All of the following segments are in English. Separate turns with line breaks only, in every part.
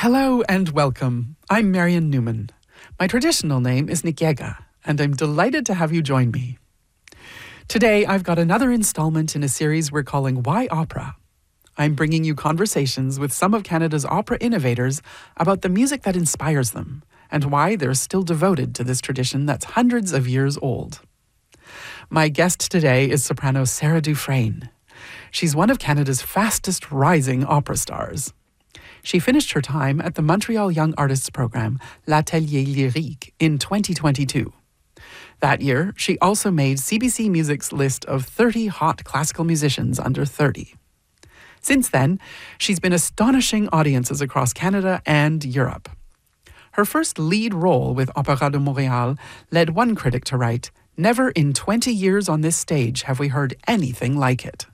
Hello and welcome. I'm Marion Newman. My traditional name is Nikiega, and I'm delighted to have you join me. Today, I've got another installment in a series we're calling Why Opera? I'm bringing you conversations with some of Canada's opera innovators about the music that inspires them and why they're still devoted to this tradition that's hundreds of years old. My guest today is soprano Sarah Dufresne. She's one of Canada's fastest rising opera stars. She finished her time at the Montreal Young Artists Program, L'Atelier Lyrique, in 2022. That year, she also made CBC Music's list of 30 hot classical musicians under 30. Since then, she's been astonishing audiences across Canada and Europe. Her first lead role with Opéra de Montréal led one critic to write, "Never in 20 years on this stage have we heard anything like it."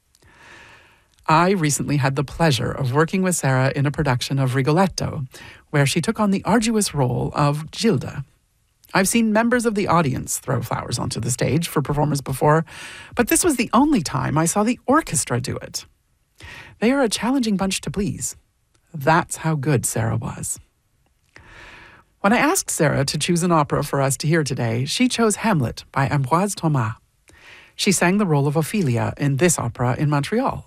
I recently had the pleasure of working with Sarah in a production of Rigoletto, where she took on the arduous role of Gilda. I've seen members of the audience throw flowers onto the stage for performers before, but this was the only time I saw the orchestra do it. They are a challenging bunch to please. That's how good Sarah was. When I asked Sarah to choose an opera for us to hear today, she chose Hamlet by Ambroise Thomas. She sang the role of Ophelia in this opera in Montreal.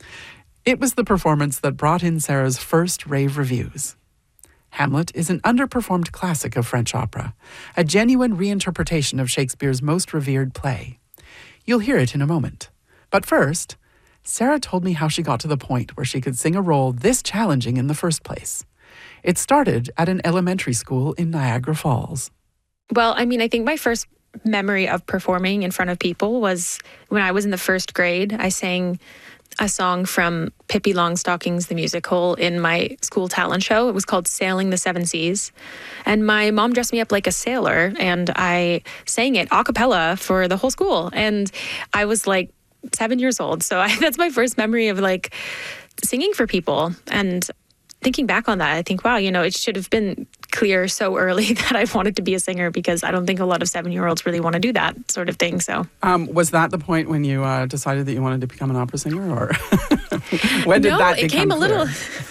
It was the performance that brought in Sarah's first rave reviews. Hamlet is an underperformed classic of French opera, a genuine reinterpretation of Shakespeare's most revered play. You'll hear it in a moment. But first, Sarah told me how she got to the point where she could sing a role this challenging in the first place. It started at an elementary school in Niagara Falls.
Well, I think my first memory of performing in front of people was when I was in the first grade. I sang a song from Pippi Longstockings, the musical, in my school talent show. It was called Sailing the Seven Seas. And my mom dressed me up like a sailor, and I sang it a cappella for the whole school. And I was like 7 years old. So that's my first memory of like singing for people. And thinking back on that, I think, wow, it should have been clear so early that I wanted to be a singer, because I don't think a lot of 7-year-olds really want to do that sort of thing. So,
was that the point when you decided that you wanted to become an opera singer, or when did that become clear?
No, it came a little.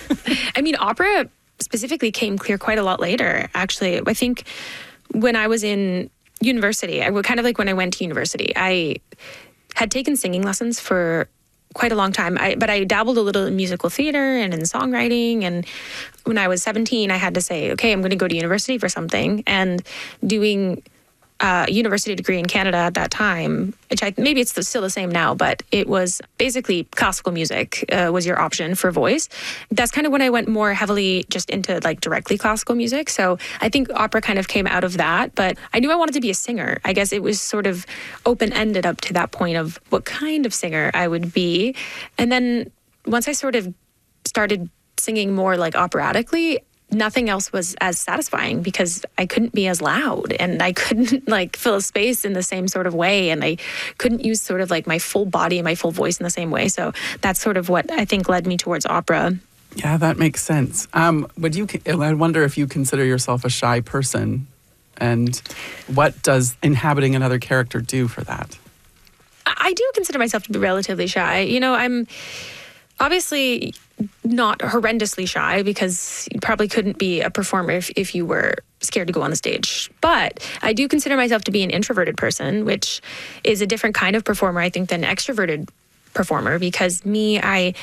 Opera specifically came clear quite a lot later. Actually, I think when I was in university, when I went to university, I had taken singing lessons for quite a long time. But I dabbled a little in musical theater and in songwriting. And when I was 17, I had to say, okay, I'm going to go to university for something. And doing a university degree in Canada at that time, which maybe it's still the same now, but it was basically classical music was your option for voice. That's kind of when I went more heavily just into like directly classical music. So I think opera kind of came out of that, but I knew I wanted to be a singer. I guess it was sort of open-ended up to that point of what kind of singer I would be. And then once I sort of started singing more like operatically, nothing else was as satisfying, because I couldn't be as loud, and I couldn't like fill a space in the same sort of way, and I couldn't use sort of like my full body and my full voice in the same way. So that's sort of what I think led me towards opera.
Yeah, that makes sense. I wonder if you consider yourself a shy person, and what does inhabiting another character do for that?
I do consider myself to be relatively shy. I'm obviously not horrendously shy, because you probably couldn't be a performer if you were scared to go on the stage. But I do consider myself to be an introverted person, which is a different kind of performer, I think, than an extroverted performer, because I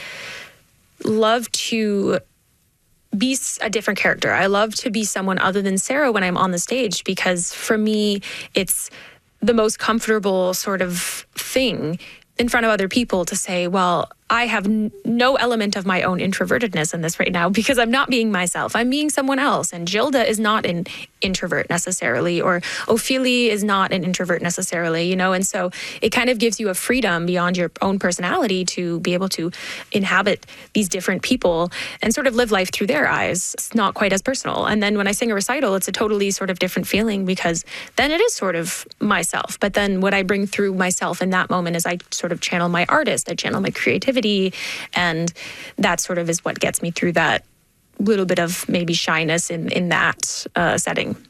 love to be a different character. I love to be someone other than Sarah when I'm on the stage, because for me, it's the most comfortable sort of thing in front of other people to say, well, I have no element of my own introvertedness in this right now, because I'm not being myself. I'm being someone else. And Gilda is not an introvert necessarily, or Ophelia is not an introvert necessarily, And so it kind of gives you a freedom beyond your own personality to be able to inhabit these different people and sort of live life through their eyes. It's not quite as personal. And then when I sing a recital, it's a totally sort of different feeling, because then it is sort of myself. But then what I bring through myself in that moment is I sort of channel my artist, I channel my creativity, and that sort of is what gets me through that little bit of maybe shyness in that setting.